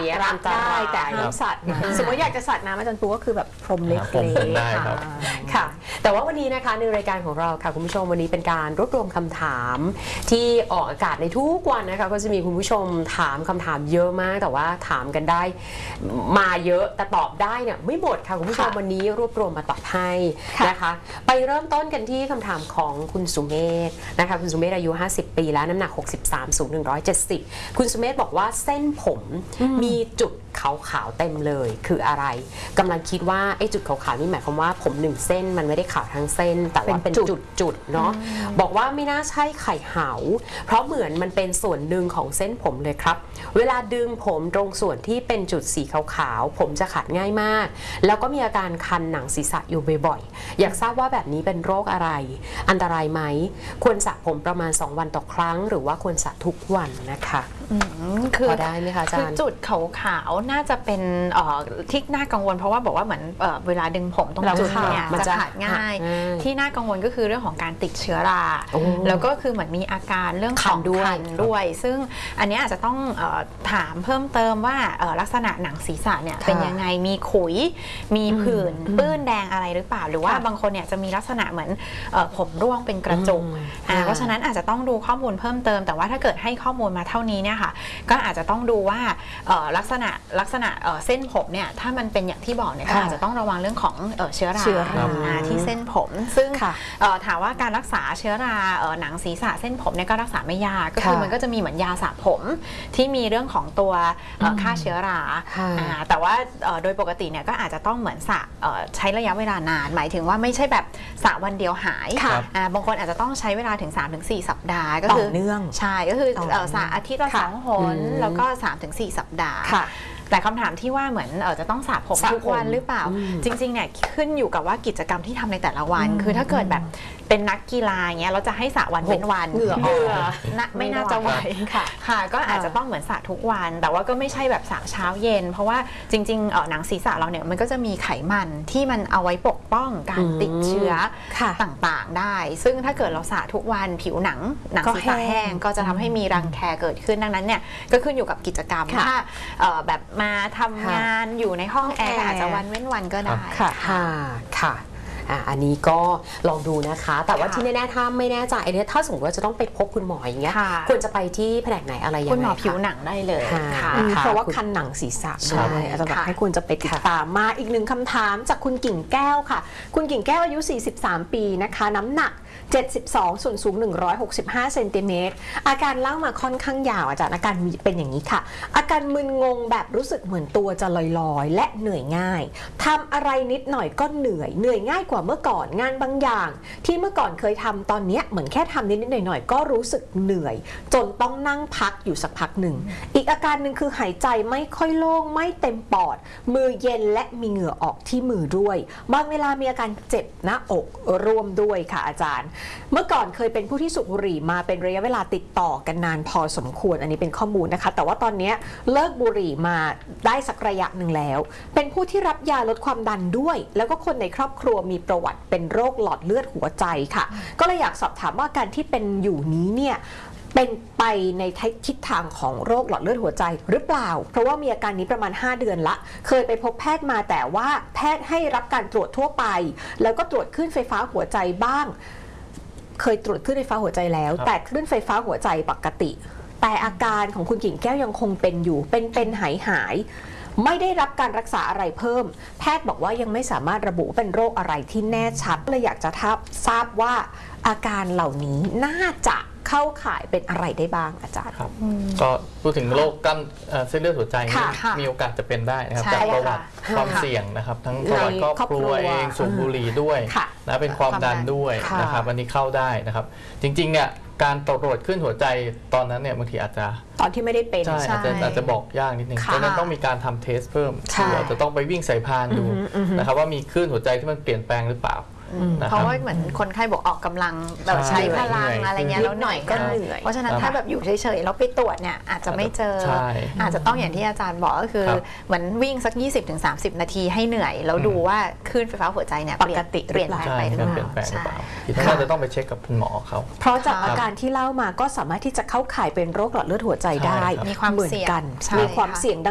รักได้แต่ห้ามสัตว์สมมติอยากจะสัตว์น้ำอาจารย์ปูก็คือแบบพรมเล็กๆค่ะแต่ว่าวันนี้นะคะในรายการของเราค่ะคุณผู้ชมวันนี้เป็นการรวบรวมคำถามที่ออกอากาศในทุกวันนะคะก็จะมีคุณผู้ชมถามคำถามเยอะมากแต่ว่าถามกันได้มาเยอะแต่ตอบได้เนี่ยไม่หมดค่ะคุณผู้ชมวันนี้รวบรวมมาตอบให้นะคะไปเริ่มต้นกันที่คำถามของคุณสุเมธนะคะคุณสุเมธอายุ50ปีแล้วน้ำหนัก63สูง170คุณสุเมธบอกว่าเส้นผมมีจุดขาวๆเต็มเลยคืออะไรกำลังคิดว่าไอ้จุดขาวๆนี่หมายความว่าผม1เส้นมันไม่ได้ขาวทั้งเส้นแต่ว่าเป็นจุดๆเนาะบอกว่าไม่น่าใช่ไข่เหาเพราะเหมือนมันเป็นส่วนหนึ่งของเส้นผมเลยครับเวลาดึงผมตรงส่วนที่เป็นจุดสีขาวๆผมจะขาดง่ายมากแล้วก็มีอาการคันหนังศีรษะอยู่บ่อยๆอยากทราบว่าแบบนี้เป็นโรคอะไรอันตรายไหมควรสระผมประมาณ2วันต่อครั้งหรือว่าควรสระทุกวันนะคะคือได้ไหมคะอาจารย์จุดขาวๆน่าจะเป็นที่น่ากังวลเพราะว่าบอกว่าเหมือนเวลาดึงผมตรงจุดเนี่ยจะขาดง่ายที่น่ากังวลก็คือเรื่องของการติดเชื้อราแล้วก็คือเหมือนมีอาการเรื่องของคันด้วยซึ่งอันนี้อาจจะต้องถามเพิ่มเติมว่าลักษณะหนังศีรษะเนี่ยเป็นยังไงมีขุยมีผื่นปื้นแดงอะไรหรือเปล่าหรือว่าบางคนเนี่ยจะมีลักษณะเหมือนผมร่วงเป็นกระจุกเพราะฉะนั้นอาจจะต้องดูข้อมูลเพิ่มเติมแต่ว่าถ้าเกิดให้ข้อมูลมาเท่านี้เนี่ยค่ะก็อาจจะต้องดูว่าลักษณะเส้นผมเนี่ยถ้ามันเป็นอย่างที่บอกเนี่ยก็อาจจะต้องระวังเรื่องของเชื้อราที่เส้นผมซึ่งถามว่าการรักษาเชื้อราหนังศีรษะเส้นผมเนี่ยก็รักษาไม่ยากก็คือมันก็จะมีเหมือนยาสระผมที่มีเรื่องของตัวฆ่าเชื้อราแต่ว่าโดยปกติเนี่ยก็อาจจะต้องเหมือนสระใช้ระยะเวลานานหมายถึงว่าไม่ใช่แบบสระวันเดียวหายบางคนอาจจะต้องใช้เวลาถึง 3-4 สัปดาห์ก็คือเนื่องใช่ก็คือสระอาทิตย์ละ2 หนแล้วก็ 3-4 สัปดาห์แต่คำถามที่ว่าเหมือนจะต้องสระผมทุกวันหรือเปล่าจริงๆเนี่ยขึ้นอยู่กับว่ากิจกรรมที่ทำในแต่ละวันคือถ้าเกิดแบบเป็นนักกีฬาเงี้ยเราจะให้สระวันเป็นวันเหงื่อไม่น่าจะไหวค่ะก็อาจจะต้องเหมือนสระทุกวันแต่ว่าก็ไม่ใช่แบบสระเช้าเย็นเพราะว่าจริงๆหนังศีรษะเราเนี่ยมันก็จะมีไขมันที่มันเอาไว้ปกป้องการติดเชื้อต่างๆได้ซึ่งถ้าเกิดเราสระทุกวันผิวหนังศีรษะแห้งก็จะทำให้มีรังแคเกิดขึ้นดังนั้นเนี่ยก็ขึ้นอยู่กับกิจกรรมถ้าแบบมาทำงานอยู่ในห้องแอร์อาจจะวันเว้นวันก็ได้ค่ะอันนี้ก็ลองดูนะคะแต่ว่าที่แน่ๆถ้าไม่แน่ใจเนี่ยถ้าสมมติว่าจะต้องไปพบคุณหมออย่างเงี้ยควรจะไปที่แผนกไหนอะไรยังไงคุณหมอผิวหนังได้เลยเพราะว่าคันหนังศีรษะด้วยอาจารย์บอกให้คุณจะไปติดตามมาอีกหนึ่งคำถามจากคุณกิ่งแก้วค่ะคุณกิ่งแก้วอายุ43ปีนะคะน้ำหนัก72ส่วนสูง165เซนติเมตรอาการเล่ามาค่อนข้างยาวอาจารย์อาการมีเป็นอย่างนี้ค่ะอาการมึนงงแบบรู้สึกเหมือนตัวจะลอยๆและเหนื่อยง่ายทำอะไรนิดหน่อยก็เหนื่อยง่ายกว่าเมื่อก่อนงานบางอย่างที่เมื่อก่อนเคยทำตอนนี้เหมือนแค่ทำนิดๆหน่อยๆก็รู้สึกเหนื่อยจนต้องนั่งพักอยู่สักพักหนึ่งอีกอาการหนึ่งคือหายใจไม่ค่อยโล่งไม่เต็มปอดมือเย็นและมีเหงื่อออกที่มือด้วยบางเวลามีอาการเจ็บหน้าอกร่วมด้วยค่ะอาจารย์เมื่อก่อนเคยเป็นผู้ที่สูบบุหรี่มาเป็นระยะเวลาติดต่อกันนานพอสมควรอันนี้เป็นข้อมูลนะคะแต่ว่าตอนนี้เลิกบุหรี่มาได้สักระยะหนึ่งแล้วเป็นผู้ที่รับยาลดความดันด้วยแล้วก็คนในครอบครัวมีประวัติเป็นโรคหลอดเลือดหัวใจค่ะก็เลยอยากสอบถามว่าการที่เป็นอยู่นี้เนี่ยเป็นไปในทิศทางของโรคหลอดเลือดหัวใจหรือเปล่าเพราะว่ามีอาการนี้ประมาณ5 เดือนละเคยไปพบแพทย์มาแต่ว่าแพทย์ให้รับการตรวจทั่วไปแล้วก็ตรวจคลื่นไฟฟ้าหัวใจบ้างเคยตรวจคลื่นไฟฟ้าหัวใจแล้วแต่คลื่นไฟฟ้าหัวใจปกติแต่อาการของคุณกิ่งแก้วยังคงเป็นอยู่เป็นหายไม่ได้รับการรักษาอะไรเพิ่มแพทย์บอกว่ายังไม่สามารถระบุเป็นโรคอะไรที่แน่ชัดเลยอยากจะทราบว่าอาการเหล่านี้น่าจะเข้าข่ายเป็นอะไรได้บ้างอาจารย์ครับก็พูดถึงโรคกล้ามเส้นเลือดหัวใจมีโอกาสจะเป็นได้นะครับจากประวัติความเสี่ยงนะครับทั้งประวัติครอบครัวเองสูบบุหรี่ด้วยนะเป็นความดันด้วยนะครับอันนี้เข้าได้นะครับจริงๆเนี่ยการตรวจขึ้นหัวใจตอนนั้นเนี่ยบางทีอาจจะตอนที่ไม่ได้เป็นใช่อาจจะบอกยากนิดนึงดังนั้นต้องมีการทำเทสเพิ่มอาจจะต้องไปวิ่งสายพานดูนะครับว่ามีคลื่นหัวใจที่มันเปลี่ยนแปลงหรือเปล่าเพราะว่าเหมือนคนไข้บอกออกกำลังแบบใช้พลังอะไรเงี้ยแล้วหน่อยก็เหนื่อยเพราะฉะนั้นถ้าแบบอยู่เฉยๆแล้วไปตรวจเนี่ยอาจจะไม่เจออาจจะต้องอย่างที่อาจารย์บอกก็คือเหมือนวิ่งสัก 20-30 นาทีให้เหนื่อยแล้วดูว่าคลื่นไฟฟ้าหัวใจเนี่ยปกติเปลี่ยนแปลงไปหรือเปล่าที่ท่านจะต้องไปเช็คกับคุณหมอเขาเพราะจากอาการที่เล่ามาก็สามารถที่จะเข้าข่ายเป็นโรคหลอดเลือดหัวใจได้มีความเสี่ยงมีความเสี่ยง